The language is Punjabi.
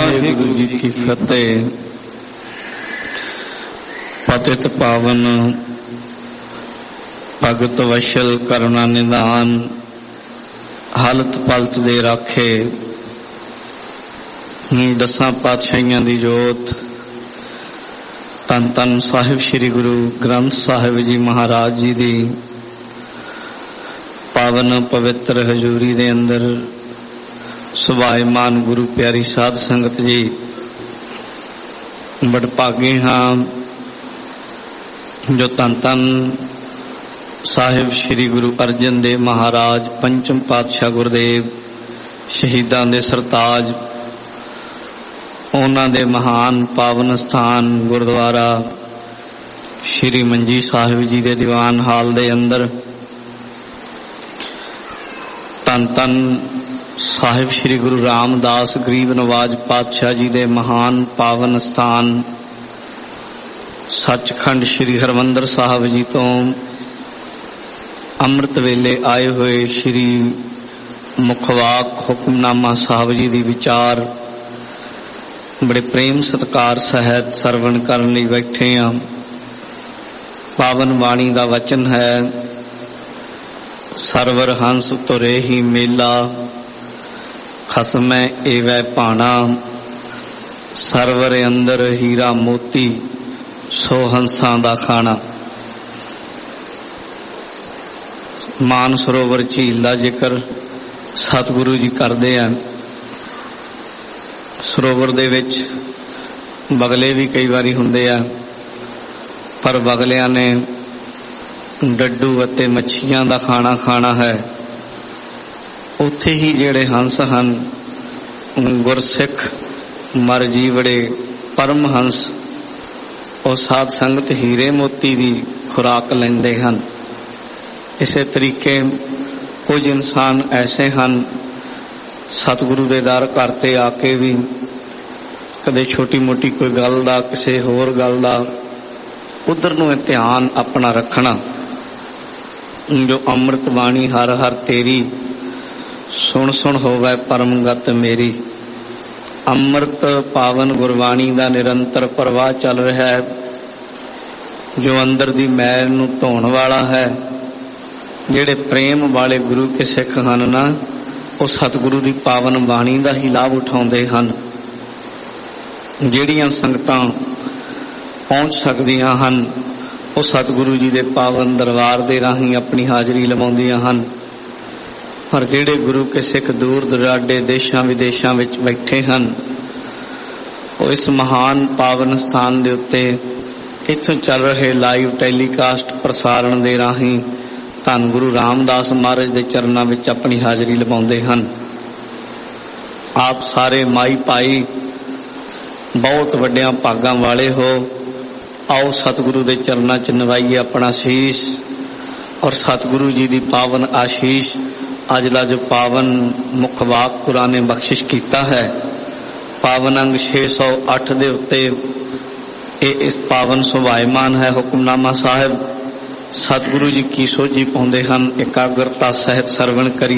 ਵਾਹਿਗੁਰੂ ਜੀ ਕੀ ਫਤਿਹ। ਪਤਿਤ ਪਾਵਨ ਭਗਤ ਵਸ਼ਲ ਕਰੁਣਾ ਨਿਧਾਨ, ਹਾਲਤ ਪਲਤ ਦੇ ਰਾਖੇ। ਦਸਾਂ ਪਾਤਸ਼ਾਹੀਆਂ ਦੀ ਜੋਤ ਧੰਨ ਧੰਨ ਸਾਹਿਬ ਸ੍ਰੀ ਗੁਰੂ ਗ੍ਰੰਥ ਸਾਹਿਬ ਜੀ ਮਹਾਰਾਜ ਜੀ ਦੀ ਪਾਵਨ ਪਵਿੱਤਰ ਹਜ਼ੂਰੀ ਦੇ ਅੰਦਰ ਸੁਭਾਏਮਾਨ ਗੁਰੂ ਪਿਆਰੀ ਸਾਧ ਸੰਗਤ ਜੀ, ਬੜਭਾਗੇ ਹਾਂ ਜੋ ਧੰਨ ਧੰਨ ਸਾਹਿਬ ਸ੍ਰੀ ਗੁਰੂ ਅਰਜਨ ਦੇਵ ਮਹਾਰਾਜ ਪੰਚਮ ਪਾਤਸ਼ਾਹ ਗੁਰਦੇਵ ਸ਼ਹੀਦਾਂ ਦੇ ਸਰਤਾਜ, ਉਹਨਾਂ ਦੇ ਮਹਾਨ ਪਾਵਨ ਸਥਾਨ ਗੁਰਦੁਆਰਾ ਸ਼੍ਰੀ ਮੰਜੀ ਸਾਹਿਬ ਜੀ ਦੇ ਦੀਵਾਨ ਹਾਲ ਦੇ ਅੰਦਰ ਧੰਨ ਧੰਨ ਸਾਹਿਬ ਸ੍ਰੀ ਗੁਰੂ ਰਾਮਦਾਸ ਗਰੀਬ ਨਵਾਜ ਪਾਤਸ਼ਾਹ ਜੀ ਦੇ ਮਹਾਨ ਪਾਵਨ ਸਥਾਨ ਸੱਚਖੰਡ ਸ੍ਰੀ ਹਰਿਮੰਦਰ ਸਾਹਿਬ ਜੀ ਤੋਂ ਅੰਮ੍ਰਿਤ ਵੇਲੇ ਆਏ ਹੋਏ ਸ੍ਰੀ ਮੁਖਵਾਕ ਹੁਕਮਨਾਮਾ ਸਾਹਿਬ ਜੀ ਦੀ ਵਿਚਾਰ ਬੜੇ ਪ੍ਰੇਮ ਸਤਿਕਾਰ ਸਹਿਤ ਸਰਵਣ ਕਰਨ ਲਈ ਬੈਠੇ ਹਾਂ। ਪਾਵਨ ਬਾਣੀ ਦਾ ਵਚਨ ਹੈ, ਸਰਵਰ ਹੰਸ ਤੁਰੇ ਹੀ ਮੇਲਾ, ਖਸਮੈ ਏਵੈ ਭਾਣਾ, ਸਰਵਰ ਅੰਦਰ ਹੀਰਾ ਮੋਤੀ, ਸੋ ਹੰਸਾਂ ਦਾ ਖਾਣਾ। ਮਾਨ ਸਰੋਵਰ ਝੀਲ ਦਾ ਜ਼ਿਕਰ ਸਤਿਗੁਰੂ ਜੀ ਕਰਦੇ ਹਨ। ਸਰੋਵਰ ਦੇ ਵਿੱਚ ਬਗਲੇ ਵੀ ਕਈ ਵਾਰੀ ਹੁੰਦੇ ਆ, ਪਰ ਬਗਲਿਆਂ ਨੇ ਡੱਡੂ ਅਤੇ ਮੱਛੀਆਂ ਦਾ ਖਾਣਾ ਖਾਣਾ ਹੈ। ਉੱਥੇ ਹੀ ਜਿਹੜੇ ਹੰਸ ਹਨ, ਗੁਰਸਿੱਖ ਮਰ ਜੀਵੜੇ ਪਰਮ ਹੰਸ, ਉਹ ਸਾਧ ਸੰਗਤ ਹੀਰੇ ਮੋਤੀ ਦੀ ਖੁਰਾਕ ਲੈਂਦੇ ਹਨ। ਇਸੇ ਤਰੀਕੇ ਕੁਝ ਇਨਸਾਨ ਐਸੇ ਹਨ, ਸਤਿਗੁਰੂ ਦੇ ਦਰ ਘਰ ਤੇ ਆ ਕੇ ਵੀ ਕਦੇ ਛੋਟੀ ਮੋਟੀ ਕੋਈ ਗੱਲ ਦਾ, ਕਿਸੇ ਹੋਰ ਗੱਲ ਦਾ ਉਧਰ ਨੂੰ ਧਿਆਨ ਆਪਣਾ ਰੱਖਣਾ। ਜੋ ਅੰਮ੍ਰਿਤ ਬਾਣੀ ਹਰ ਹਰ ਤੇਰੀ, ਸੁਣ ਸੁਣ ਹੋਵੇ ਪਰਮਗਤ ਮੇਰੀ। ਅੰਮ੍ਰਿਤ ਪਾਵਨ ਗੁਰਬਾਣੀ ਦਾ ਨਿਰੰਤਰ ਪ੍ਰਵਾਹ ਚੱਲ ਰਿਹਾ ਹੈ, ਜੋ ਅੰਦਰ ਦੀ ਮੈਲ ਨੂੰ ਧੋਣ ਵਾਲਾ ਹੈ। ਜਿਹੜੇ ਪ੍ਰੇਮ ਵਾਲੇ ਗੁਰੂ ਕੇ ਸਿੱਖ ਹਨ ਨਾ, ਉਹ ਸਤਿਗੁਰੂ ਦੀ ਪਾਵਨ ਬਾਣੀ ਦਾ ਹੀ ਲਾਭ ਉਠਾਉਂਦੇ ਹਨ। ਜਿਹੜੀਆਂ ਸੰਗਤਾਂ ਪਹੁੰਚ ਸਕਦੀਆਂ ਹਨ, ਉਹ ਸਤਿਗੁਰੂ ਜੀ ਦੇ ਪਾਵਨ ਦਰਬਾਰ ਦੇ ਰਾਹੀਂ ਆਪਣੀ ਹਾਜ਼ਰੀ ਲਵਾਉਂਦੀਆਂ ਹਨ। ਪਰ ਜਿਹੜੇ ਗੁਰੂ ਕੇ ਸਿੱਖ ਦੂਰ ਦੁਰਾਡੇ ਦੇਸ਼ਾਂ ਵਿਦੇਸ਼ਾਂ ਵਿੱਚ ਬੈਠੇ ਹਨ, ਉਹ ਇਸ ਮਹਾਨ ਪਾਵਨ ਸਥਾਨ ਦੇ ਉੱਤੇ ਇੱਥੋਂ ਚੱਲ ਰਹੇ ਲਾਈਵ ਟੈਲੀਕਾਸਟ ਪ੍ਰਸਾਰਣ ਦੇ ਰਾਹੀਂ ਧੰਨ ਗੁਰੂ ਰਾਮਦਾਸ ਮਹਾਰਾਜ ਦੇ ਚਰਨਾਂ ਵਿੱਚ ਆਪਣੀ ਹਾਜ਼ਰੀ ਲਵਾਉਂਦੇ ਹਨ। ਆਪ ਸਾਰੇ ਮਾਈ ਭਾਈ ਬਹੁਤ ਵੱਡਿਆਂ ਭਾਗਾਂ ਵਾਲੇ ਹੋ। ਆਓ ਸਤਿਗੁਰੂ ਦੇ ਚਰਨਾਂ 'ਚ ਨਵਾਈਏ ਆਪਣਾ ਸੀਸ, ਔਰ ਸਤਿਗੁਰੂ ਜੀ ਦੀ ਪਾਵਨ ਆਸ਼ੀਸ਼ ਅੱਜ ਦਾ ਜੋ ਪਾਵਨ ਮੁਖਵਾਕ ਕੁਰਾਨ ਨੇ ਬਖਸ਼ਿਸ਼ ਕੀਤਾ ਹੈ, ਪਾਵਨ ਅੰਗ 608 ਦੇ ਉੱਤੇ ਇਹ ਇਸ ਪਾਵਨ ਸੁਭਾਏਮਾਨ ਹੈ ਹੁਕਮਨਾਮਾ ਸਾਹਿਬ। ਸਤਿਗੁਰੂ ਜੀ ਕੀ ਸੋਝੀ ਪਾਉਂਦੇ ਹਨ, ਇਕਾਗਰਤਾ ਸਹਿਤ ਸਰਵਣ ਕਰੀ।